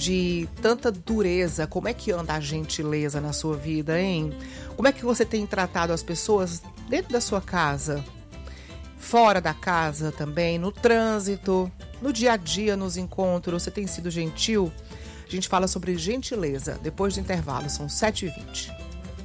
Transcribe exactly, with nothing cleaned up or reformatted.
de tanta dureza, como é que anda a gentileza na sua vida, hein? Como é que você tem tratado as pessoas dentro da sua casa, fora da casa também, no trânsito, no dia a dia, nos encontros? Você tem sido gentil? A gente fala sobre gentileza depois do intervalo, são sete e vinte.